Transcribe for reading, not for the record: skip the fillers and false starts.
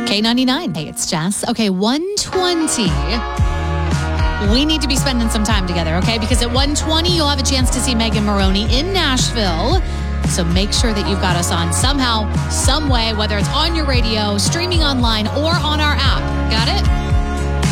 K99. Hey, it's Jess. Okay, 1:20. We need to be spending some time together, okay? Because at 1:20, you'll have a chance to see Megan Moroney in Nashville. So make sure that you've got us on somehow, some way, whether it's on your radio, streaming online, or on our app. Got it?